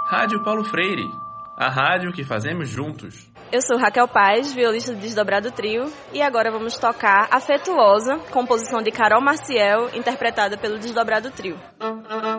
Rádio Paulo Freire, a rádio que fazemos juntos. Eu sou Raquel Paz, violista do Desdobrado Trio, e agora vamos tocar Afetuosa, composição de Carol Maciel, interpretada pelo Desdobrado Trio.